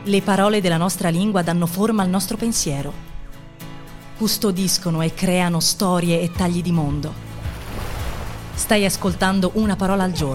Le parole della nostra lingua danno forma al nostro pensiero. Custodiscono e creano storie e tagli di mondo. Stai ascoltando Una parola al giorno.